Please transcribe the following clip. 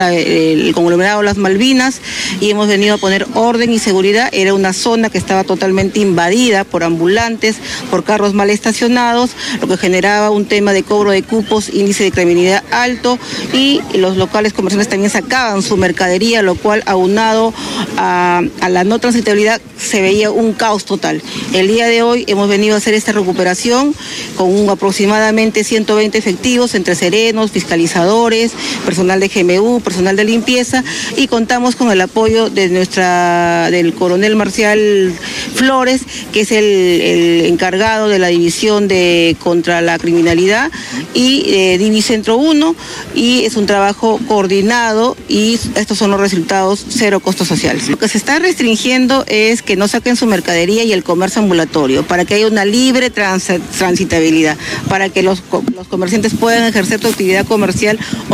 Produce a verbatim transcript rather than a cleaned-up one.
el conglomerado Las Malvinas y hemos venido a poner orden y seguridad. Era una zona que estaba totalmente invadida por ambulantes, por carros mal estacionados, lo que generaba un tema de cobro de cupos, índice de criminalidad alto, y los locales comerciantes también sacaban su mercadería, lo cual aunado a, a la no transitabilidad se veía un caos total. El día de hoy hemos venido a hacer esta recuperación con un, aproximadamente ciento veinte efectivos entre serenos, fiscalizadores, personal de G M U, personal de limpieza, y contamos con el apoyo de nuestra del coronel Marcial Flores, que es el, el encargado de la división de contra la criminalidad y eh, Divicentro uno, y es un trabajo coordinado y estos son los resultados, cero costos sociales. Lo que se está restringiendo es que no saquen su mercadería y el comercio ambulatorio, para que haya una libre trans, transitabilidad, para que los, los comerciantes puedan ejercer su actividad comercial